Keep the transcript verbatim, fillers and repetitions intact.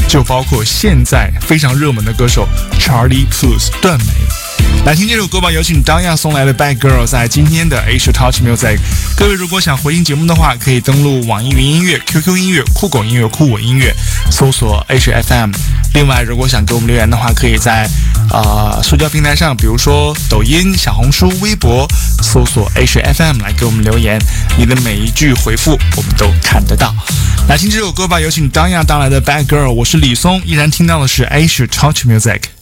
就包括现在非常热门的歌手 Charlie Puth 段美。来听这首歌吧，有请当亚送来的 Bad Girl 在今天的 Asia Touch Music。各位如果想回听节目的话，可以登录网易云音乐、Q Q 音乐、酷狗音乐、酷我音乐，搜索 Asia F M。另外，如果想给我们留言的话，可以在呃社交平台上，比如说抖音、小红书、微博，搜索 Asia F M 来给我们留言。你的每一句回复我们都看得到。来听这首歌吧，有请当亚带来的 Bad Girl。我是李松，依然听到的是 Asia Touch Music。